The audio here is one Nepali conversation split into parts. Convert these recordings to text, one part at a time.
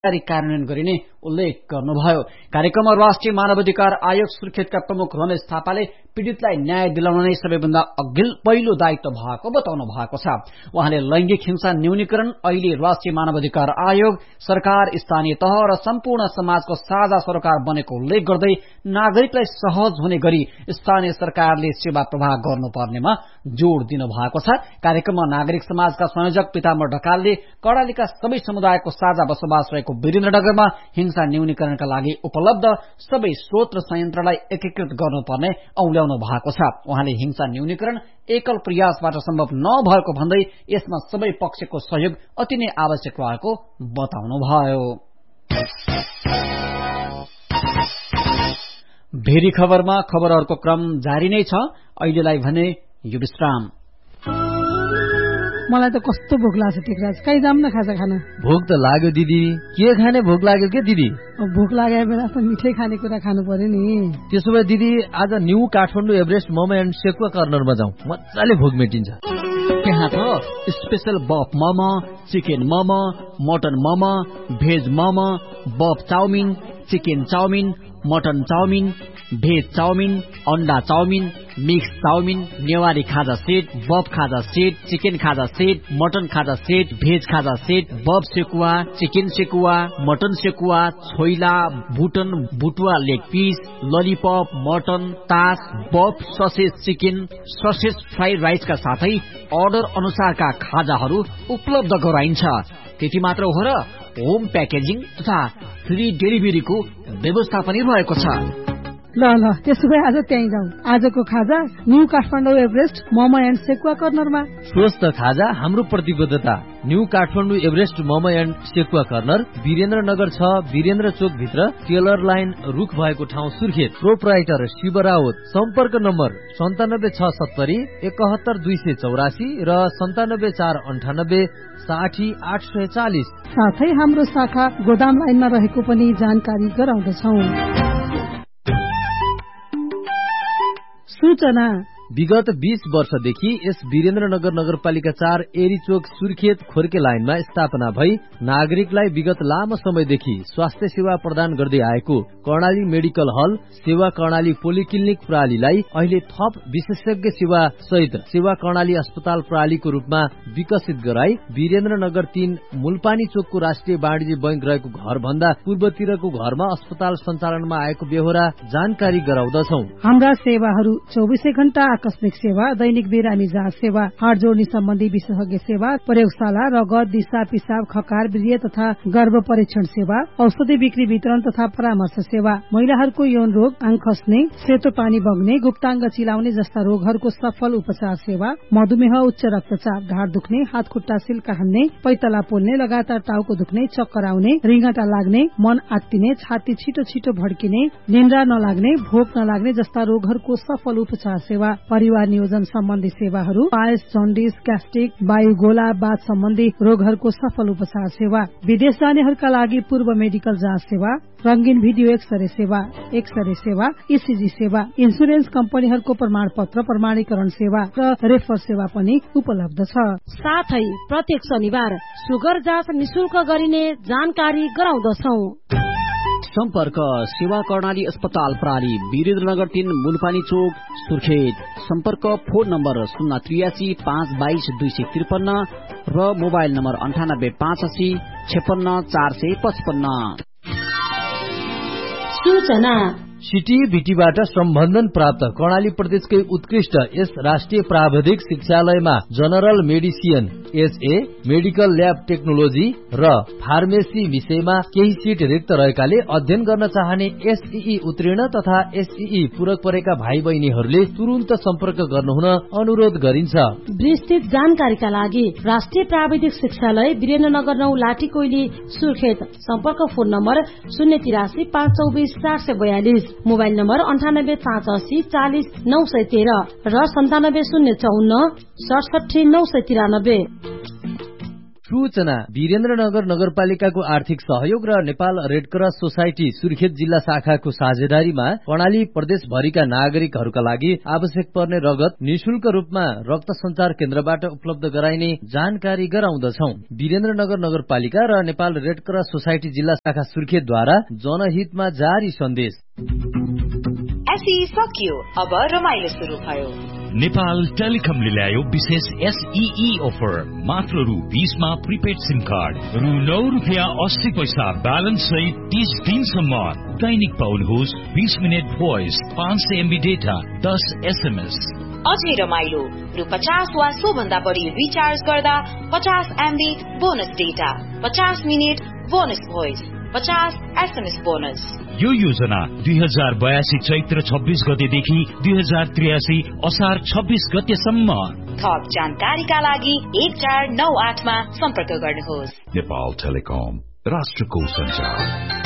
कार्यान्वयन गरिने उल्लेख गर्नुभयो। कार्यक्रममा राष्ट्रिय मानवाधिकार आयोग सुर्खेतका प्रमुख रमेश थापाले पीड़ितलाई न्याय दिलाउन नै सबैभन्दा पहिलो दायित्व भएको बताउनु भएको छ। उहाँले लैंगिक हिंसा न्यूनीकरण अहिले राष्ट्रिय मानवाधिकार आयोग, सरकार, स्थानीय तह र सम्पूर्ण समाजको साझा सरोकार बनेको उल्लेख गर्दै नागरिकलाई सहज हुने गरी स्थानीय सरकारले सेवा प्रवाह गर्नुपर्नेमा जोड़ दिनु भएको छ। कार्यक्रममा नागरिक समाजका संयोजक पिताम्बर ढकालले कर्णालीका सबै समुदायको साझा बसोबास रहेको वीरेन्द्रनगरमा हिंसा न्यूनीकरणका लागि उपलब्ध सबै स्रोत र संयन्त्रलाई एकीकृत गर्नुपर्ने औल्याउनु भएको छ। उहाँले हिंसा न्यूनीकरण एकल प्रयासबाट सम्भव नभएको भन्दै यसमा सबै पक्षको सहयोग अति नै आवश्यक रहेको बताउनुभयो। भेरी खबरमा खबरहरूको क्रम जारी नै छ। अहिलेलाई भने यो विश्राम। मलाई त कस्तो भोक लाग्छ टेकराज, कहीँ जाम न खाजा खान। भोक त लाग्यो दिदी, के खाने भोक लाग्यो के दिदी? भोक लागेको बेला त मिठै खानेकुरा खानु पर्यो नि। त्यसो भए दिदी आज new Kathmandu Everest momo and sekuwa कर्नरमा जाउँ, मजाले भोक मेटिन्छ। त्यहाँ त स्पेशल बफ momo, chicken momo, mutton momo, veg momo, बफ chowmein, chicken chowmein, mutton chowmein, veg chowmein, अंडा चाउमिन, मिक्स चाउमिन, नेवारी खाजा सेट, बफ खाजा सेट, चिकन खाजा सेट, मटन खाजा सेट, भेज खाजा सेट, बफ sekuwa, chicken sekuwa, mutton sekuwa, choila, बुटन बुटुवा leg piece, lollipop, mutton, तास, बफ ससेज चिकन, ससेज फ्राइड राइसका साथै अर्डर अनुसारका खाजाहरू उपलब्ध गराइन्छ। त्यति मात्र हो र होम प्याकेजिङ तथा फ्री डेलिभरीको व्यवस्था पनि रहेको छ। ल त्यसो भए आज त्यहीँ जाउँ। आजको खाजा new Kathmandu Everest momo and sekuwa कर्नरमा। स्वस्थ खाजा हाम्रो प्रतिबद्धता। New Kathmandu Everest momo and sekuwa corner Birendranagar 6, Birendra चोक भित्र, टेलर लाइन रुख भएको ठाउँ सुर्खेत। प्रोप्राइटर शिव राउत। सम्पर्क नम्बर 97670 71284 र 97498 60840। साथै हाम्रो शाखा गोदाम लाइनमा रहेको पनि जानकारी गराउँदछौ। सूचना। विगत 20 वर्षदेखि यस वीरेन्द्रनगर नगरपालिका 4 एरीचोक सुर्खेत खोर्के लाइनमा स्थापना भई नागरिकलाई विगत लामो समयदेखि स्वास्थ्य सेवा प्रदान गर्दै आएको कर्णाली मेडिकल हल सेवा कर्णाली पोलिक्लिनिक प्रणालीलाई अहिले थप विशेषज्ञ सेवा सहित सेवा कर्णाली अस्पताल प्रणालीको रूपमा विकसित गराई वीरेन्द्रनगर 3 मूलपानी चोकको राष्ट्रिय वाणिज्य बैंक रहेको घर भन्दा पूर्वतिरको घरमा अस्पताल सञ्चालनमा आएको बेहोरा जानकारी गराउँदछौ। हाम्रा सेवाहरू 24 घण्टा आकस्मिक सेवा, दैनिक बिरामी जाँच सेवा, हाड जोड्ने सम्बन्धी विशेषज्ञ सेवा, प्रयोगशाला, रगत, दिशा पिसाब, खकार, वीर्य तथा गर्भ परीक्षण सेवा, औषधि बिक्री वितरण तथा परामर्श सेवा, महिलाहरूको यौन रोग, आङ खस्ने, सेतो पानी बग्ने, गुप्ताङ्ग चिलाउने जस्ता रोगहरूको सफल उपचार सेवा, मधुमेह, उच्च रक्तचाप, ढाड दुख्ने, हात खुट्टा सिल्का हान्ने, पैतला पोल्ने, लगातार टाउको दुख्ने, चक्कर आउने, रिङ्गटा लाग्ने, मन आत्तिने, छाती छिटो छिटो भड्किने, निन्द्रा नलाग्ने, भोक नलाग्ने जस्ता रोगहरूको सफल उपचार सेवा, परिवार नियोजन सम्बन्धी सेवाहरू, पायस, जन्डिस, ग्यास्ट्रिक, वायु गोला, बाथ सम्बन्धी रोगहरूको सफल उपचार सेवा, विदेश जानेहरूका लागि पूर्व मेडिकल जाँच सेवा, रंगीन भिडियो एक्सरे सेवा, ईसीजी सेवा, इन्सुरेन्स कम्पनीहरूको प्रमाण पत्र प्रमाणीकरण सेवा र रेफर सेवा पनि उपलब्ध छ। साथै प्रत्येक शनिबार सुगर जाँच निशुल्क गरिने जानकारी गराउँदछौ। सम्पर्क सेवा कर्णाली अस्पताल प्रणाली वीरेन्द्रनगर 3 मूलपानी चोक सुर्खेत। सम्पर्क फोन नम्बर 083 522 253 र मोबाइल नम्बर 98 85 56 455। सूचना। सिटी भिटीबाट सम्बन्धन प्राप्त कर्णाली प्रदेशकै उत्कृष्ट यस राष्ट्रिय प्राविधिक शिक्षालयमा general medicine SA, medical lab technology र फार्मेसी विषयमा केही सिट रिक्त रहेकाले अध्ययन गर्न चाहने एसईई उत्तीर्ण तथा एसईई पूरक परेका भाइ बहिनीहरूले तुरुन्त सम्पर्क गर्नुहुन अनुरोध गरिन्छ। विस्तृत जानकारीका लागि राष्ट्रिय प्राविधिक शिक्षालय वीरेन्द्रनगर 9 लाठी कोइली सुर्खेत। सम्पर्क फोन नम्बर 083 524 442, मोबाइल नम्बर 98 580 40 913 र 97 054 67 993। सूचना वीरेन्द्रनगर नगरपालिकाको आर्थिक सहयोग र Nepal red cross society Surkhet जिल्ला शाखाको साझेदारीमा कर्णाली प्रदेशभरिका नागरिकहरूका लागि आवश्यक पर्ने रगत निशुल्क रूपमा रक्त संचार केन्द्रबाट उपलब्ध गराइने जानकारी गराउँदछौं। वीरेन्द्रनगर नगरपालिका र नेपाल रेड क्रस सोसाइटी जिल्ला शाखा सुर्खेतद्वारा जनहितमा जारी सन्देश। एसई सकियो, अब रमाइलो सुरु भयो। नेपाल टेलिकमले ल्यायो विशेष SEE अफर। मात्र रु 20 मा प्रिपेड सिम कार्ड, रु 9 रुपियाँ 80 पैसा ब्यालेन्स सहित 30 दिनसम्म। दैनिक पाउनुहोस् 20 minute voice, 500 MB data, 10 SMS। अझै रमाइलो, रु 50 वा सो भन्दा बढी रिचार्ज गर्दा 50 MB bonus data, 50 minute bonus voice, 50 SMS bonus. यो योजना 2082 चैत्र 26 गतेदेखि 2083 असार 26 गतेसम्म। थप जानकारीका लागि 1498 मा सम्पर्क गर्नुहोस्। नेपाल टेलिकम, राष्ट्रको सञ्चार।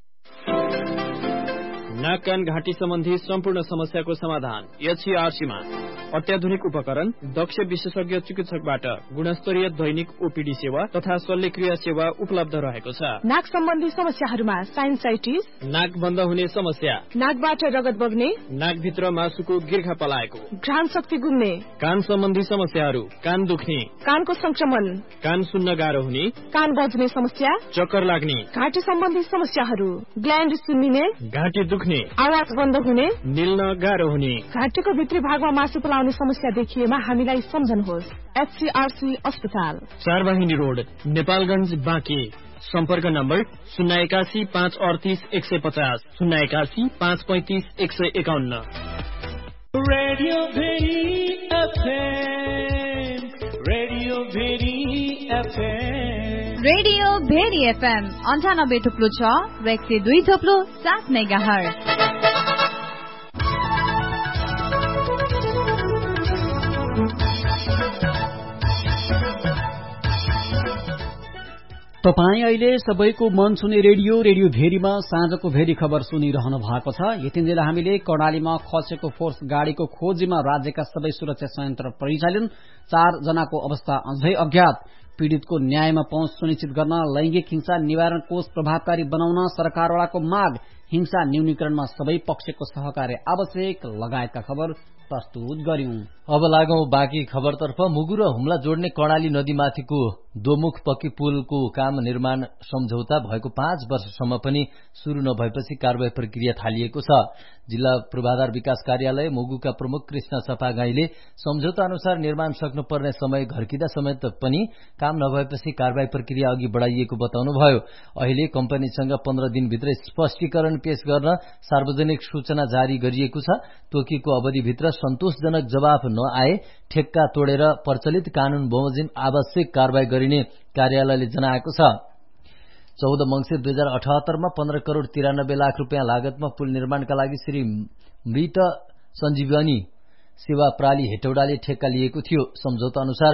नाक कान घाँटी सम्बन्धी सम्पूर्ण समस्याको समाधान HCRC मा। अत्याधुनिक उपकरण, दक्ष विशेषज्ञ चिकित्सकबाट गुणस्तरीय दैनिक OPD सेवा तथा शल्यक्रिया सेवा उपलब्ध रहेको छ। नाक सम्बन्धी समस्याहरूमा साइनसाइटिस, नाक बन्द हुने समस्या, नाकबाट रगत बग्ने, नाकभित्र मासुको गिर्खा पलाएको, घ्राण शक्ति गुम्ने, कान सम्बन्धी समस्याहरू, कान दुख्ने, कानको संक्रमण, कान सुन्न गाह्रो हुने, कान बज्ने समस्या, चक्कर लाग्ने, घाँटी सम्बन्धी समस्याहरू, ग्ल्यान्ड सुन्निने, घाँटी दुख्ने, आवाज बन्द हुने, निल्न गाह्रो हुने, घाँटीको भित्री भागमा मासु पलाउने समस्या देखिएमा हामीलाई सम्झनुहोस्। HCRC अस्पताल, 4 वाहिनी रोड, नेपालगञ्ज, बाँके। सम्पर्क number 081 538 150, 081 535 151। Radio very FM, radio very FM, radio very FM 98.6 र 102.7 मेगाहर्ज। तपाई अहिले सबैको मन छुने रेडियो भेरीमा साँझको भेरी खबर सुनिरहनु भएको छ। यतिन्जेल हामीले कर्णालीमा खसेको फोर्स गाड़ीको खोजीमा राज्यका सबै सुरक्षा संयन्त्र परिचालन, 4 जनाको अवस्था अझै अज्ञात, पीड़ितको न्यायमा पहुँच सुनिश्चित गर्न लैंगिक हिंसा निवारण कोष प्रभावकारी बनाउन सरकारवालाको माग, हिंसा न्यूनीकरणमा सबै पक्षको सहकार्य आवश्यक लगायतका खबर प्रस्तुत गर्यौं। अब लागौं बाँकी खबरतर्फ। मुगु र हुम्ला जोड्ने कर्णाली नदीमाथिको दोमुख पक्की पुलको काम निर्माण सम्झौता भएको 5 वर्षसम्म पनि शुरू नभएपछि कारबाही प्रक्रिया थालिएको छ। जिल्ला पूर्वाधार विकास कार्यालय मुगुका प्रमुख कृष्ण सपागाईले सम्झौता अनुसार निर्माण सक्नुपर्ने समय घर्किँदा समेत पनि काम नभएपछि कारबाही प्रक्रिया अघि बढाइएको बताउनुभयो। अहिले कम्पनीसँग 15 दिनभित्र स्पष्टीकरण पेश गर्न सार्वजनिक सूचना जारी गरिएको छ। तोकिएको अवधिभित्र सन्तोषजनक जवाफ नआए ठेक्का तोडेर प्रचलित कानून बमोजिम आवश्यक कारबाही गरिने कार्यालयले जनाएको छ। 14 मंसिर 2078 मा 15 करोड़ 93 लाख रुपियाँ लागतमा पुल निर्माणका लागि श्री मृत सञ्जीवनी सेवा प्राली हेटौडाले ठेक्का लिएको थियो। सम्झौता अनुसार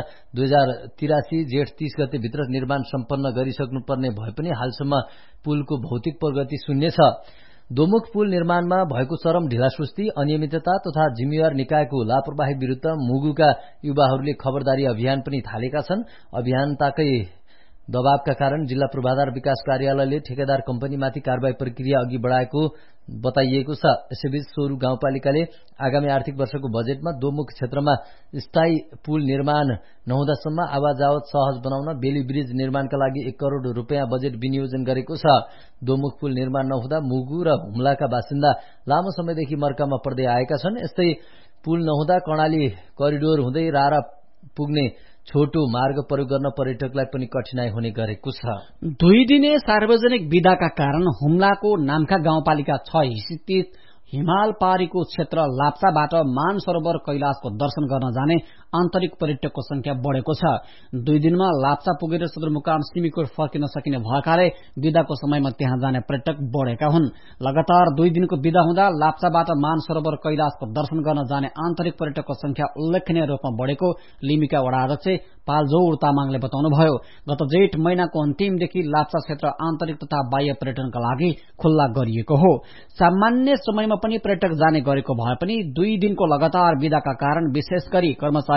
2083 जेठ 30 गते भित्र निर्माण सम्पन्न गरिसक्नुपर्ने भए पनि हालसम्म पुलको भौतिक प्रगति शून्य छ। दोमुख पुल निर्माणमा भएको चरम ढिलासुस्ती, अनियमितता तथा जिम्मेवार निकायको लापरवाही विरुद्ध मुगुका युवाहरूले खबरदारी अभियान पनि थालेका छन्। अभियानताकै दबावका कारण जिल्ला पूर्वाधार विकास कार्यालयले ठेकेदार कम्पनीमाथि कारबाही प्रक्रिया अघि बढाएको बताइएको छ। यसैबीच सोरु गाउँपालिकाले आगामी आर्थिक वर्षको बजेटमा दोमुख क्षेत्रमा स्थायी पुल निर्माण नहुँदासम्म आवाजावत सहज बनाउन बेली ब्रिज निर्माणका लागि 1 करोड़ रुपियाँ बजेट विनियोजन गरेको छ। दोमुख पुल निर्माण नहुँदा मुगु र हुम्लाका बासिन्दा लामो समयदेखि मर्कामा पर्दै आएका छन्। यस्तै पुल नहुँदा कर्णाली करिडोर हुँदै रारा पुग्ने छोटो मार्ग प्रयोग गर्न पर्यटकलाई पनि कठिनाई हुने गरेको छ। 2 दिने सार्वजनिक विदाका कारण हुम्लाको नाम्खा गाउँपालिका 6 स्थित हिमाल पारीको क्षेत्र लाप्चाबाट मानसरोवर कैलाशको दर्शन गर्न जाने आन्तरिक पर्यटकको संख्या बढ़ेको छ। 2 दिनमा लाप्चा पुगेर सदरमुकाम सिमीकोट फर्किन सकिने भएकाले विदाको समयमा त्यहाँ जाने पर्यटक बढ़ेका हुन्। लगातार 2 दिनको विदा हुँदा लाप्चाबाट मानसरोवर कैलाशको दर्शन गर्न जाने आन्तरिक पर्यटकको संख्या उल्लेखनीय रूपमा बढ़ेको लिमिका वडाध्यक्ष पालजौर तामाङले बताउनुभयो। गत जेठ महिनाको अन्तिमदेखि लाप्चा क्षेत्र आन्तरिक तथा बाह्य पर्यटनका लागि खुल्ला गरिएको हो। सामान्य समयमा पनि पर्यटक जाने गरेको भए पनि 2 दिनको लगातार विदाका कारण विशेष गरी कर्मचारी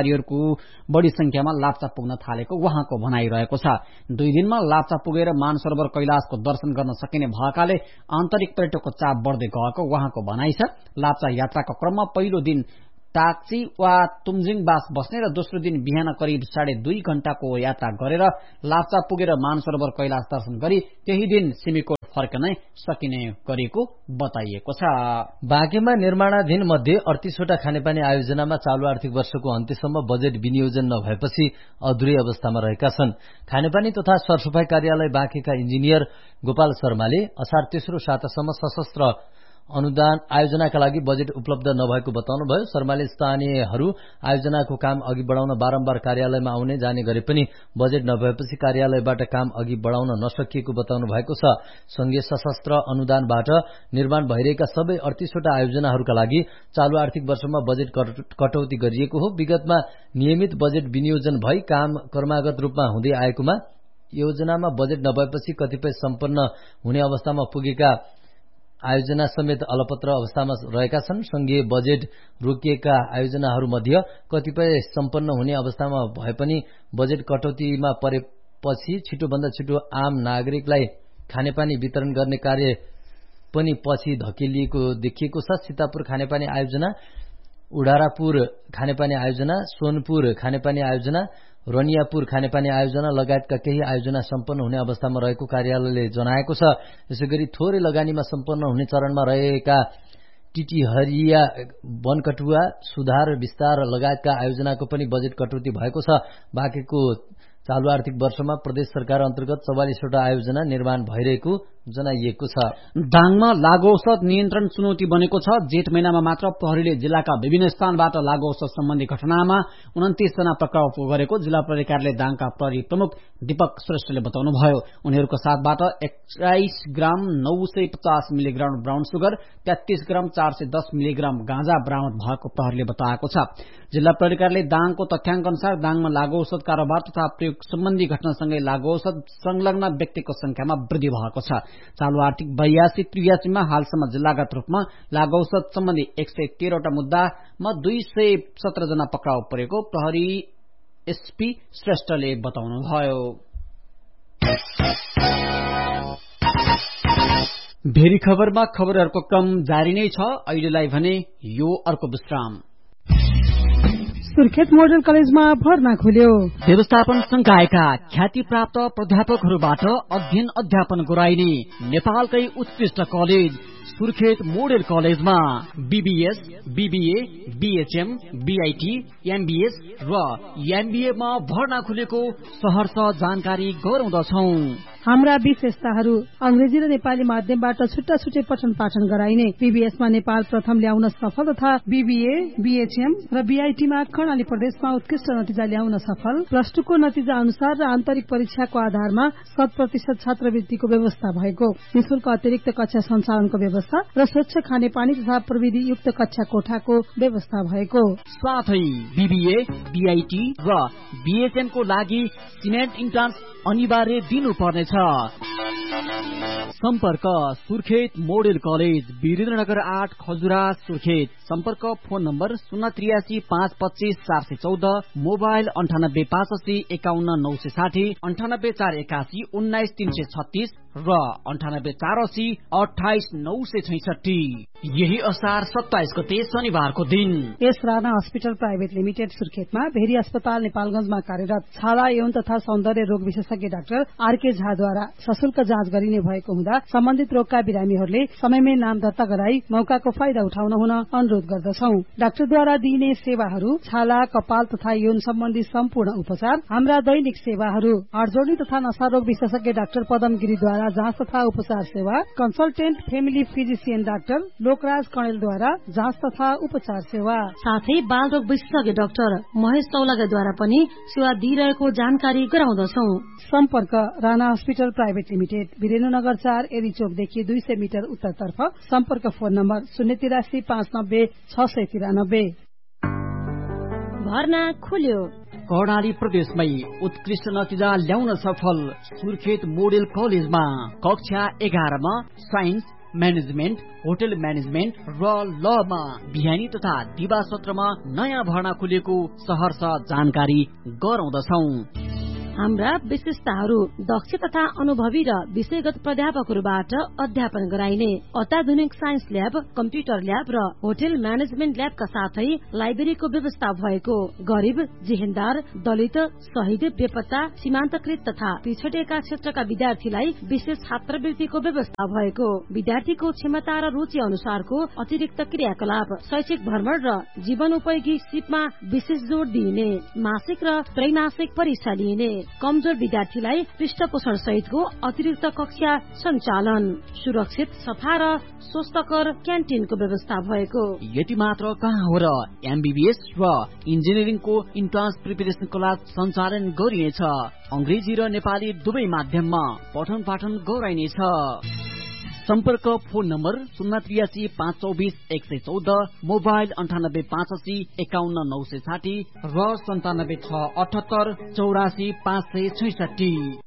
यात्रीहरूको बढ़ी संख्यामा लाप्चा पुग्न थालेको उहाँको भनाइरहेको छ। 2 दिनमा लाप्चा पुगेर मानसरोवर कैलाशको दर्शन गर्न सकिने भएकाले आन्तरिक पर्यटकको चाप बढ्दै गएको उहाँको भनाइ छ। लाप्चा यात्राको क्रममा पहिलो दिन टाक्सी वा तुमजिङ बास बस्ने र दोस्रो दिन बिहान करिब 2.5 घण्टाको यात्रा गरेर लाप्चा पुगेर मानसरोवर कैलाश दर्शन गरी त्यही दिन सिमीकोट फर्कन सकिने गरेको बताइएको छ। बाँकेमा निर्माणाधीन मध्ये 38 वटा खानेपानी आयोजनामा चालू आर्थिक वर्षको अन्त्यसम्म बजेट विनियोजन नभएपछि अधुरै अवस्थामा रहेका छन्। खानेपानी तथा सरसफाई कार्यालय बाँकेका इन्जिनियर गोपाल शर्माले असार तेस्रो सातासम्म सशस्त्र अनुदान आयोजनाका लागि बजेट उपलब्ध नभएको बताउनुभयो। शर्माले स्थानीयहरू आयोजनाको काम अघि बढाउन बारम्बार कार्यालयमा आउने जाने गरे पनि बजेट नभएपछि कार्यालयबाट काम अघि बढाउन नसकिएको बताउनु भएको छ। संघीय सशस्त्र अनुदानबाट निर्माण भइरहेका सबै 38 वटा आयोजनाहरूका लागि चालू आर्थिक वर्षमा बजेट कटौती गरिएको हो। विगतमा नियमित बजेट विनियोजन भई काम क्रमागत रूपमा हुँदै आएकोमा योजनामा बजेट नभएपछि कतिपय सम्पन्न हुने अवस्थामा पुगेका आयोजना समेत अलपत्र अवस्थामा रहेका छन्। संघीय बजेट रोकिएका आयोजनाहरू मध्ये कतिपय सम्पन्न हुने अवस्थामा भए पनि बजेट कटौतीमा परेपछि छिटोभन्दा छिटो आम नागरिकलाई खानेपानी वितरण गर्ने कार्य पनि पछि धकेलिएको देखिएको छ। सीतापुर खानेपानी आयोजना, उडारापुर खानेपानी आयोजना, सोनपुर खानेपानी आयोजना, रनियापुर खानेपानी आयोजना लगायतका केही आयोजना सम्पन्न हुने अवस्थामा रहेको कार्यालयले जनाएको छ। यसैगरी थोरै लगानीमा सम्पन्न हुने चरणमा रहेका टिटिहरिया, वनकटुवा, सुधार विस्तार लगायतका आयोजनाको पनि बजेट कटौती भएको छ। बाँकेको चालू आर्थिक वर्षमा प्रदेश सरकार अन्तर्गत 44 वटा आयोजना निर्माण भइरहेको जनाइएको छ। दाङमा लागु औषध नियन्त्रण चुनौती बनेको छ। जेठ महिनामा मात्र प्रहरीले जिल्लाका विभिन्न स्थानबाट लागु औषध सम्बन्धी घटनामा 29 जना पक्राउ गरेको जिल्ला प्रहरी कार्यालय दाङका प्रहरी प्रमुख दीपक श्रेष्ठले बताउनुभयो। उनीहरूको साथबाट 21 ग्राम 950 मिलिग्राम ब्राउन सुगर, 33 ग्राम 410 मिलिग्राम गाँजा बरामद भएको प्रहरीले बताएको छ। जिल्ला प्रहरी कार्यालय दाङको तथ्याङ्क अनुसार दाङमा लागु औषध कारोबार तथा प्रयोग सम्बन्धी घटनासँगै लागु औषध संलग्न व्यक्तिको संख्यामा वृद्धि भएको छ। चालू आर्थिक 82-83 मा हालसम्म जिल्लागत रूपमा लागु औषध सम्बन्धी 113 वटा मुद्दामा 217 जना पक्राउ परेको प्रहरी एसपी श्रेष्ठले बताउनुभयो। भेरी खबरमा खबरहरूको क्रम जारी नै छ। अहिलेलाई भने यो अर्को विश्राम। सुर्खेत मोडल कलेजमा भर्ना खुल्यो। व्यवस्थापन संकायका ख्याति प्राप्त प्राध्यापकहरूबाट अध्ययन अध्यापन गराइने नेपालकै उत्कृष्ट कलेज सुर्खेत मोडल कलेजमा BBS, BBA, BHM, BIT, MBS र एमबीए मा भर्ना खुलेको सहर्ष जानकारी गराउँदछौं। हाम्रा विशेषताहरू अंग्रेजी र नेपाली माध्यमबाट छुट्टा छुट्टै पठन पाठन गराइने, बीबीएसमा नेपाल प्रथम ल्याउन सफल तथा बीबीए, बीएचएम र बीआईटीमा कर्णाली प्रदेशमा उत्कृष्ट नतिजा ल्याउन सफल, प्लस 2 को नतिजा अनुसार र आन्तरिक परीक्षाको आधारमा 100% छात्रवृत्तिको व्यवस्था भएको, निशुल्क अतिरिक्त कक्षा सञ्चालनको व्यवस्था र स्वच्छ खानेपानी तथा प्रविधि युक्त कक्षा कोठाको व्यवस्था भएको साथै बीबीए, बीआईटी र बीएचएम को लागि सिनेट इन्ट्रान्स अनिवार्य दिनुपर्नेछ। सम्पर्क सुर्खेत मोडल कलेज, वीरेन्द्रनगर 8 खजुरा सुर्खेत। सम्पर्क फोन नम्बर 083 525 414, मोबाइल 98 85 51 960, 98 481 19 336 र 98 480 28 966। यही असार 27 गते शनिबारको दिन यस Rana hospital private limited सुर्खेतमा very अस्पताल नेपालगंजमा कार्यरत छाला यौन तथा सौन्दर्य रोग विशेषज्ञ डाक्टर आरके झाद्वारा सशुल्क जाँच गरिने भएको हुँदा सम्बन्धित रोगका बिरामीहरूले समयमै नाम दर्ता गराई मौकाको फाइदा उठाउन हुन अनुरोध गर्दछौ। डाक्टरद्वारा दिइने सेवाहरू छाला, कपाल तथा यौन सम्बन्धी सम्पूर्ण उपचार, हाम्रा दैनिक सेवाहरू, हाडजोर्नी तथा नशा रोग विशेषज्ञ डाक्टर पदम गिरीद्वारा जाँच तथा उपचार सेवा, consultant family physician doctor Lokraj कणेलद्वारा जाँच तथा उपचार सेवा, साथै बाल रोग विशेषज्ञ डाक्टर महेश चौलागाद्वारा पनि सेवा दिइरहेको जानकारी गराउँदछौ। सम्पर्क Rana hospital private limited, Birendranagar 4 एरीचोकदेखि 200 metre उत्तरतर्फ। सम्पर्क फोन नम्बर 083 590 693। भर्ना खुल्यो। कर्णाली प्रदेशमै उत्कृष्ट नतिजा ल्याउन सफल सुर्खेत मोडल कलेजमा कक्षा 11 मा साइन्स, म्यानेजमेन्ट, होटल म्यानेजमेन्ट र लमा बिहानी तथा दिवा सत्रमा नयाँ भर्ना खुलेको सहर्ष जानकारी गराउँदछौं। हाम्रा विशेषताहरू दक्ष तथा अनुभवी र विषयगत प्राध्यापकहरूबाट अध्यापन गराइने अत्याधुनिक साइन्स ल्याब, कम्प्युटर ल्याब र होटल म्यानेजमेन्ट ल्याबका साथै लाइब्रेरीको व्यवस्था भएको, गरिब, जेहेन्दार, दलित, शहीद, बेपत्ता, सीमान्तकृत तथा पिछडिएका क्षेत्रका विद्यार्थीलाई विशेष छात्रवृत्तिको व्यवस्था भएको, विद्यार्थीको क्षमता र रुचि अनुसारको अतिरिक्त क्रियाकलाप, शैक्षिक भ्रमण र जीवनोपयोगी सिपमा विशेष जोड़ दिइने, मासिक र त्रैमासिक परीक्षा लिइने, कमजोर विद्यार्थीलाई पृष्ठपोषण सहितको अतिरिक्त कक्षा सञ्चालन, सुरक्षित, सफा र स्वस्थकर क्यान्टिनको व्यवस्था भएको। यति मात्र कहाँ हो र एमबीबीएस र इन्जिनियरिङको इन्ट्रान्स प्रिपरेसन क्लास सञ्चालन गरिनेछ। अंग्रेजी र नेपाली दुवै माध्यममा पठन पाठन गराइनेछ। सम्पर्क फोन नम्बर 083 524 114, मोबाइल 98 85 51 960 र 97 6 78 84 566।